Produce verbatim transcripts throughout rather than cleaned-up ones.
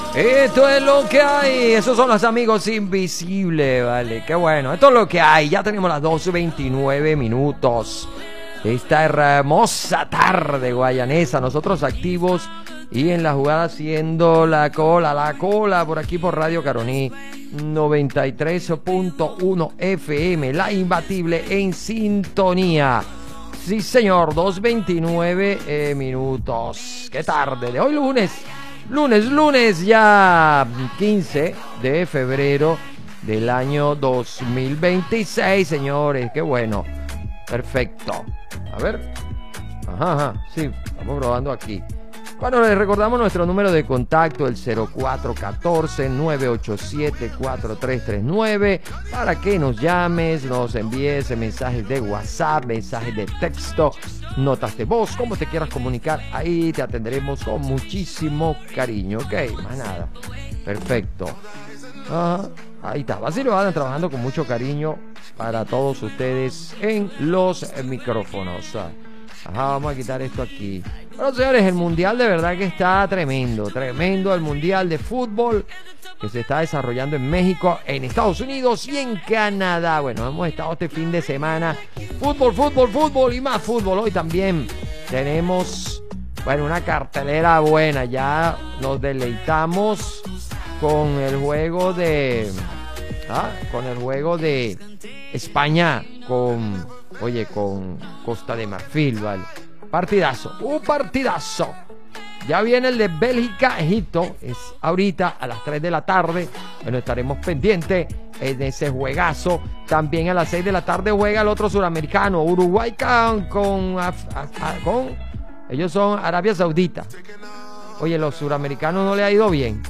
Esto es lo que hay. Esos son los amigos invisibles, vale. Qué bueno. Esto es lo que hay. Ya tenemos las doce veintinueve minutos de esta hermosa tarde guayanesa. Nosotros activos y en la jugada haciendo la cola, la cola por aquí por Radio Caroní noventa y tres punto uno F M. La imbatible en sintonía. Sí, señor. dos veintinueve eh, minutos. Qué tarde de hoy lunes. Lunes, lunes ya quince de febrero del año dos mil veintiséis, señores. Qué bueno. Perfecto. A ver. Ajá, ajá. Sí, estamos probando aquí. Bueno, les recordamos nuestro número de contacto, el cero cuatro uno cuatro, nueve ocho siete, cuatro tres tres nueve, para que nos llames, nos envíes mensajes de WhatsApp, mensajes de texto, notas de voz, como te quieras comunicar, ahí te atenderemos con muchísimo cariño, ok, más nada. Perfecto. Ajá, ahí está, Basilio Adam trabajando con mucho cariño para todos ustedes en los micrófonos. Ajá, vamos a quitar esto aquí. Bueno, señores, el mundial de verdad que está tremendo, tremendo el mundial de fútbol que se está desarrollando en México, en Estados Unidos y en Canadá. Bueno, hemos estado este fin de semana, fútbol, fútbol, fútbol y más fútbol. Hoy también tenemos, bueno, una cartelera buena. Ya nos deleitamos con el juego de, ¿ah? con el juego de España con, oye, con Costa de Marfil, ¿vale? Partidazo, un partidazo. Ya viene el de Bélgica, Egipto. Es ahorita a las tres de la tarde. Bueno, estaremos pendientes en ese juegazo. También a las seis de la tarde juega el otro suramericano, Uruguay con, con, con ellos son Arabia Saudita. Oye, los suramericanos no les ha ido bien.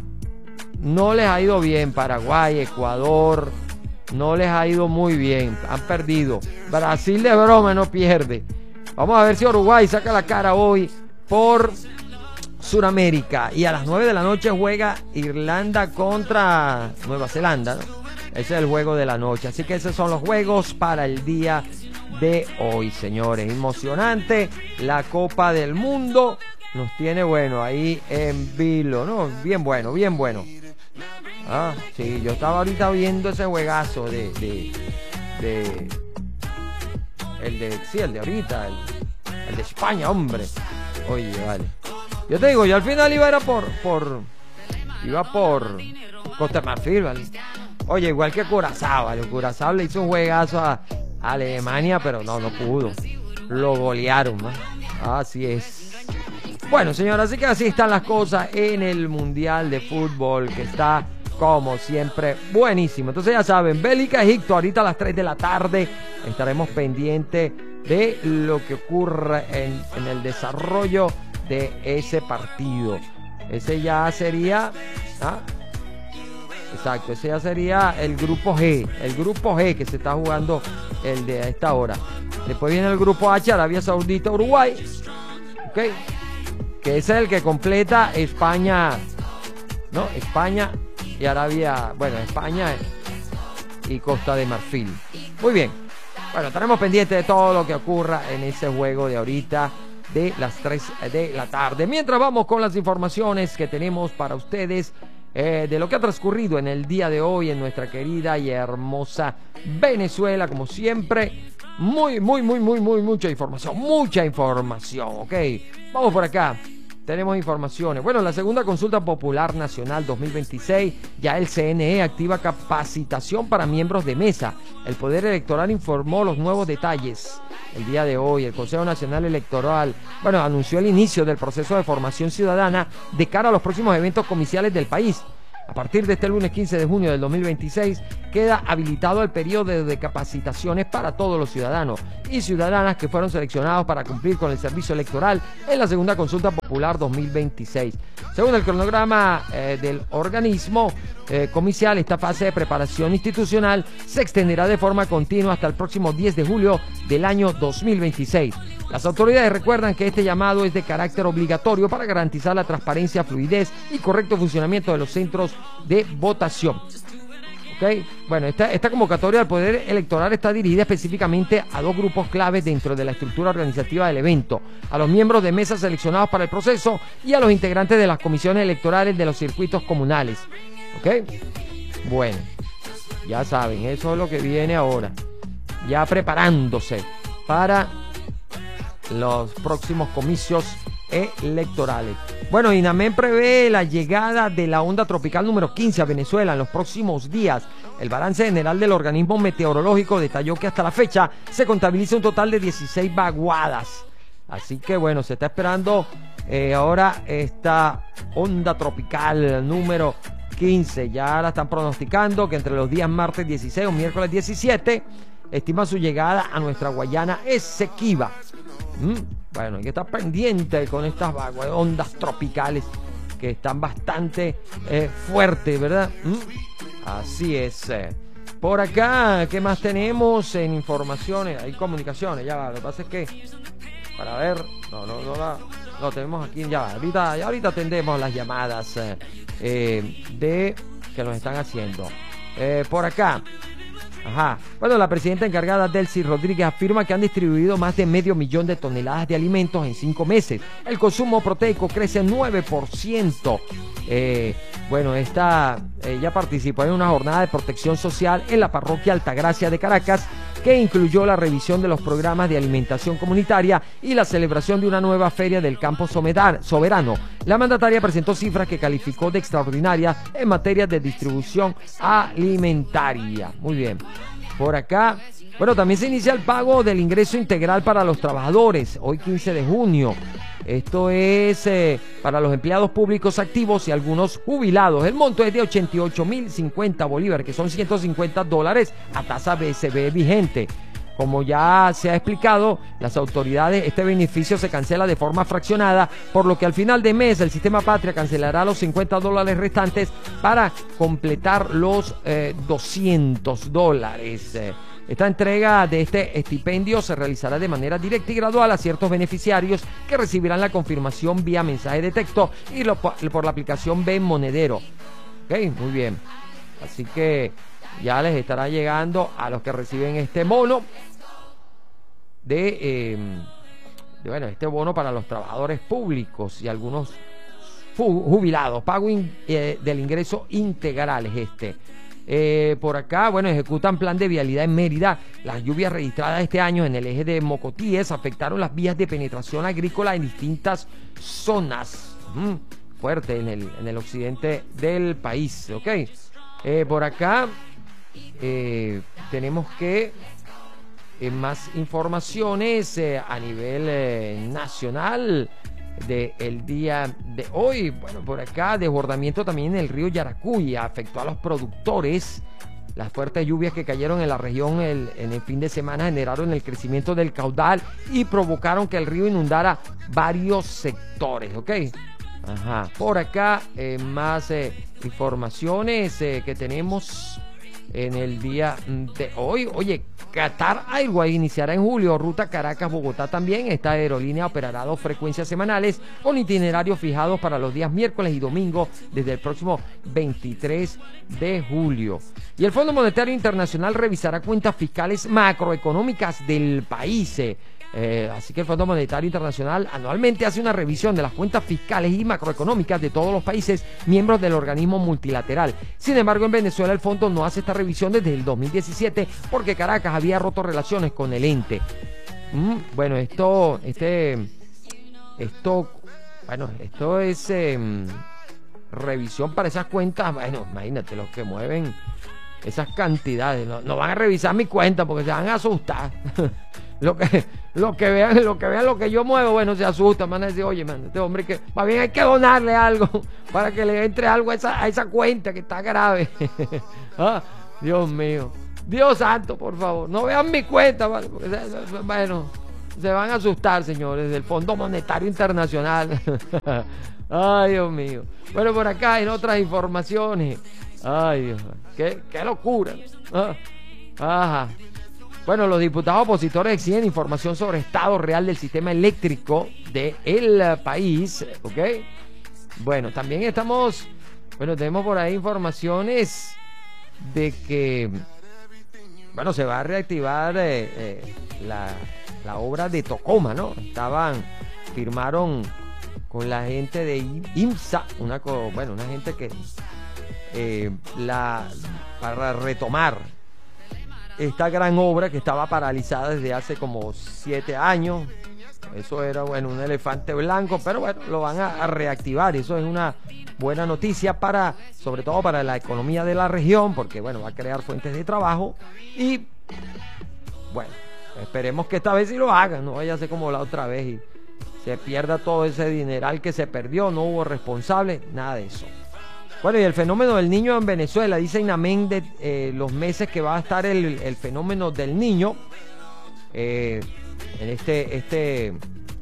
No les ha ido bien. Paraguay, Ecuador, no les ha ido muy bien. Han perdido. Brasil de broma no pierde. Vamos a ver si Uruguay saca la cara hoy por Suramérica. Y a las nueve de la noche juega Irlanda contra Nueva Zelanda, ¿no? Ese es el juego de la noche. Así que esos son los juegos para el día de hoy, señores. Emocionante. La Copa del Mundo nos tiene, bueno, ahí en vilo, ¿no? Bien bueno, bien bueno. Ah, sí, yo estaba ahorita viendo ese juegazo de... de, de El de, sí, el de ahorita, el, el de España, hombre. Oye, vale. Yo te digo, yo al final iba a ir por, por, iba por Costa de Marfil, ¿vale? Oye, igual que Curazao, ¿vale? Curazao le hizo un juegazo a, a Alemania, pero no, no pudo. Lo golearon, ¿no? Así es. Bueno, señora, así que así están las cosas en el Mundial de Fútbol, que está, como siempre, buenísimo. Entonces ya saben, Bélgica, Egipto, ahorita a las tres de la tarde estaremos pendientes de lo que ocurre en, en el desarrollo de ese partido. Ese ya sería, ¿ah? Exacto, ese ya sería el grupo G, el grupo G que se está jugando el de a esta hora. Después viene el grupo H, Arabia Saudita, Uruguay, ok, que ese es el que completa España, ¿no? España y Arabia, bueno, España y Costa de Marfil. Muy bien. Bueno, estaremos pendientes de todo lo que ocurra en ese juego de ahorita de las tres de la tarde. Mientras vamos con las informaciones que tenemos para ustedes eh, de lo que ha transcurrido en el día de hoy en nuestra querida y hermosa Venezuela, como siempre. Muy, muy, muy, muy, muy, mucha información. Mucha información, ok. Vamos por acá. Tenemos informaciones. Bueno, la segunda consulta popular nacional dos mil veintiséis, ya el C N E activa capacitación para miembros de mesa. El Poder Electoral informó los nuevos detalles. El día de hoy, el Consejo Nacional Electoral, bueno, anunció el inicio del proceso de formación ciudadana de cara a los próximos eventos comiciales del país. A partir de este lunes quince de junio del dos mil veintiséis, queda habilitado el periodo de capacitaciones para todos los ciudadanos y ciudadanas que fueron seleccionados para cumplir con el servicio electoral en la segunda consulta popular dos mil veintiséis. Según el cronograma eh, del organismo eh, comicial, esta fase de preparación institucional se extenderá de forma continua hasta el próximo diez de julio del año dos mil veintiséis. Las autoridades recuerdan que este llamado es de carácter obligatorio para garantizar la transparencia, fluidez y correcto funcionamiento de los centros de votación. ¿Ok? Bueno, esta, esta convocatoria al Poder Electoral está dirigida específicamente a dos grupos claves dentro de la estructura organizativa del evento: a los miembros de mesa seleccionados para el proceso y a los integrantes de las comisiones electorales de los circuitos comunales. ¿Ok? Bueno, ya saben, eso es lo que viene ahora, ya preparándose para los próximos comicios electorales. Bueno, INAMED prevé la llegada de la onda tropical número quince a Venezuela en los próximos días. El balance general del organismo meteorológico detalló que hasta la fecha se contabiliza un total de dieciséis vaguadas. Así que bueno, se está esperando eh, ahora esta onda tropical número quince. Ya la están pronosticando que entre los días martes dieciséis o miércoles diecisiete estima su llegada a nuestra Guayana Esequiba. ¿Mm? Bueno, hay que estar pendiente con estas ondas tropicales que están bastante eh, fuertes, ¿verdad? ¿Mm? Así es. Eh. Por acá, ¿qué más tenemos en informaciones? Hay comunicaciones, ya va. Lo que pasa es que, para ver, no, no, no la, lo tenemos aquí, ya va. Ahorita, ya ahorita atendemos las llamadas eh, eh, de que nos están haciendo. Eh, por acá. Ajá. Bueno, la presidenta encargada, Delcy Rodríguez, afirma que han distribuido más de medio millón de toneladas de alimentos en cinco meses. El consumo proteico crece nueve por ciento. Eh, bueno, esta eh, ya participó en una jornada de protección social en la parroquia Altagracia de Caracas, que incluyó la revisión de los programas de alimentación comunitaria y la celebración de una nueva feria del campo soberano. La mandataria presentó cifras que calificó de extraordinarias en materia de distribución alimentaria. Muy bien. Por acá, bueno, también se inicia el pago del ingreso integral para los trabajadores, hoy quince de junio. Esto es eh, para los empleados públicos activos y algunos jubilados. El monto es de ochenta y ocho mil cincuenta bolívares, que son ciento cincuenta dólares a tasa B C B vigente. Como ya se ha explicado, las autoridades, este beneficio se cancela de forma fraccionada, por lo que al final de mes el Sistema Patria cancelará los cincuenta dólares restantes para completar los eh, doscientos dólares. Esta entrega de este estipendio se realizará de manera directa y gradual a ciertos beneficiarios que recibirán la confirmación vía mensaje de texto y lo, por la aplicación B Monedero. Ok, muy bien. Así que ya les estará llegando a los que reciben este bono de, eh, de bueno, este bono para los trabajadores públicos y algunos jubilados. Pago in, eh, del ingreso integral es este. Eh, por acá, bueno, ejecutan plan de vialidad en Mérida. Las lluvias registradas este año en el eje de Mocotíes afectaron las vías de penetración agrícola en distintas zonas. Mm, fuerte en el, en el occidente del país, ¿ok? Eh, por acá eh, tenemos que eh, más informaciones eh, a nivel eh, nacional del día de hoy. Bueno, por acá, desbordamiento también en el río Yaracuy afectó a los productores. Las fuertes lluvias que cayeron en la región el, en el fin de semana generaron el crecimiento del caudal y provocaron que el río inundara varios sectores, ¿ok? Ajá. Por acá, eh, más eh, informaciones eh, que tenemos en el día de hoy. Oye, Qatar Airways iniciará en julio ruta Caracas-Bogotá también. Esta aerolínea operará dos frecuencias semanales con itinerarios fijados para los días miércoles y domingo desde el próximo veintitrés de julio. Y el Fondo Monetario Internacional revisará cuentas fiscales macroeconómicas del país. Eh, Eh, así que el Fondo Monetario Internacional anualmente hace una revisión de las cuentas fiscales y macroeconómicas de todos los países miembros del organismo multilateral. Sin embargo, en Venezuela el fondo no hace esta revisión desde el dos mil diecisiete porque Caracas había roto relaciones con el ente. Mm, bueno, esto, este, esto, bueno, esto es eh, revisión para esas cuentas. Bueno, imagínate, los que mueven esas cantidades no, no van a revisar mi cuenta porque se van a asustar. Lo que, lo que vean, lo que vean lo que yo muevo, bueno, se asustan, van a decir, oye, man, este hombre que más bien hay que donarle algo para que le entre algo a esa, a esa cuenta que está grave. Ah, Dios mío, Dios santo, por favor, no vean mi cuenta, ¿vale? Porque, bueno, se van a asustar, señores, del Fondo Monetario Internacional. Ay, Dios mío. Bueno, por acá en otras informaciones. Ay, Dios, qué, qué locura. Ah, ajá. Bueno, los diputados opositores exigen información sobre el estado real del sistema eléctrico del país, ¿ok? Bueno, también estamos, bueno, tenemos por ahí informaciones de que, bueno, se va a reactivar eh, eh, la, la obra de Tocoma, ¿no? Estaban, firmaron con la gente de IMSA, una, bueno, una gente que, eh, la, para retomar esta gran obra que estaba paralizada desde hace como siete años. Eso era, bueno, un elefante blanco, pero bueno, lo van a, a reactivar. Eso es una buena noticia para, sobre todo para la economía de la región, porque bueno, va a crear fuentes de trabajo y bueno, esperemos que esta vez sí lo hagan, no vaya a ser como la otra vez y se pierda todo ese dineral que se perdió, no hubo responsable, nada de eso. Bueno, y el fenómeno del niño en Venezuela, dice INAMEN de eh, los meses que va a estar el, el fenómeno del niño eh, en este, este,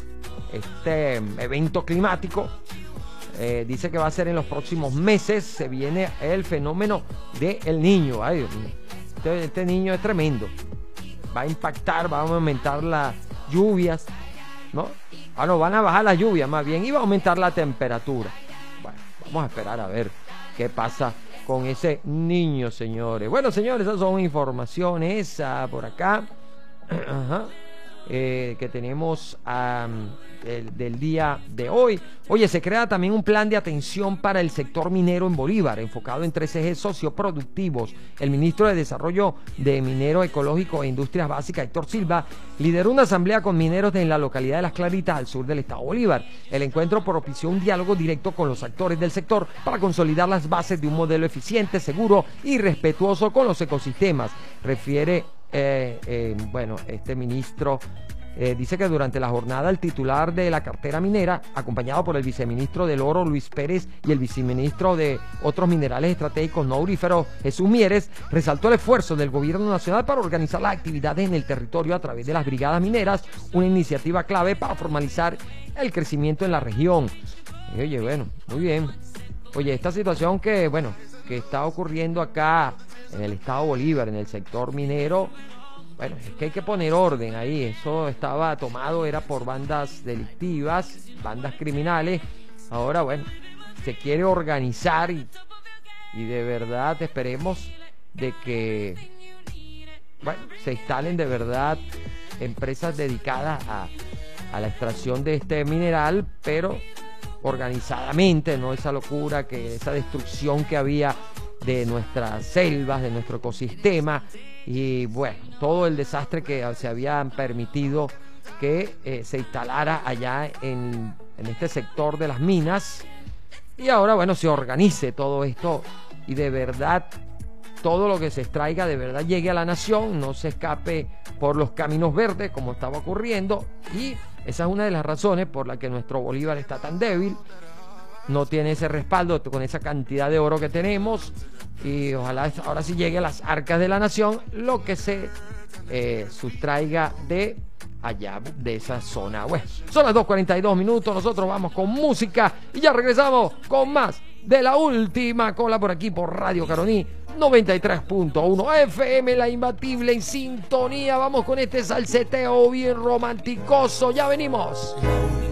este evento climático. Eh, dice que va a ser en los próximos meses, se viene el fenómeno del niño. Ay, Dios mío, este, este niño es tremendo, va a impactar, va a aumentar las lluvias, ¿no? Ah, no, van a bajar las lluvias más bien y va a aumentar la temperatura. Bueno, vamos a esperar a ver qué pasa con ese niño, señores. Bueno, señores, esas son informaciones ah, por acá. Ajá. Eh, que tenemos um, el, del día de hoy. Oye, se crea también un plan de atención para el sector minero en Bolívar, enfocado en tres ejes socioproductivos. El ministro de Desarrollo de Minero Ecológico e Industrias Básicas, Héctor Silva, lideró una asamblea con mineros en la localidad de Las Claritas, al sur del estado Bolívar. El encuentro propició un diálogo directo con los actores del sector para consolidar las bases de un modelo eficiente, seguro y respetuoso con los ecosistemas. Refiere Eh, eh, bueno, este ministro eh, dice que durante la jornada el titular de la cartera minera, acompañado por el viceministro del Oro Luis Pérez y el viceministro de otros minerales estratégicos no auríferos Jesús Mieres, resaltó el esfuerzo del gobierno nacional para organizar las actividades en el territorio a través de las brigadas mineras, una iniciativa clave para formalizar el crecimiento en la región. Y oye, bueno, muy bien. Oye, esta situación que, bueno, que está ocurriendo acá en el estado Bolívar, en el sector minero, bueno, es que hay que poner orden ahí. Eso estaba tomado, era por bandas delictivas, bandas criminales. Ahora, bueno, se quiere organizar y, y de verdad esperemos de que, bueno, se instalen de verdad empresas dedicadas a, a la extracción de este mineral, pero organizadamente, no esa locura, que esa destrucción que había de nuestras selvas, de nuestro ecosistema y bueno, todo el desastre que se habían permitido que eh, se instalara allá en, en este sector de las minas. Y ahora, bueno, se organice todo esto y de verdad todo lo que se extraiga de verdad llegue a la nación, no se escape por los caminos verdes como estaba ocurriendo. Y esa es una de las razones por la que nuestro Bolívar está tan débil, no tiene ese respaldo con esa cantidad de oro que tenemos, y ojalá ahora sí llegue a las arcas de la nación lo que se eh, sustraiga de allá, de esa zona. Bueno, son las dos cuarenta y dos minutos, nosotros vamos con música y ya regresamos con más de La Última Cola por aquí por Radio Caroní noventa y tres punto uno F M, la imbatible en sintonía. Vamos con este salseteo bien romanticoso, ya venimos.